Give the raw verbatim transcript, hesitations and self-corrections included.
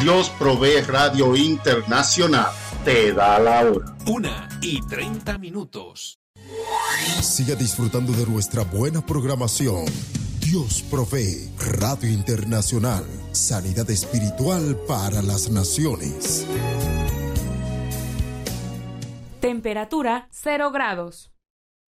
Dios Provee Radio Internacional te da la hora. Una y treinta minutos. Siga disfrutando de nuestra buena programación. Dios Provee Radio Internacional. Sanidad espiritual para las naciones. Temperatura cero grados.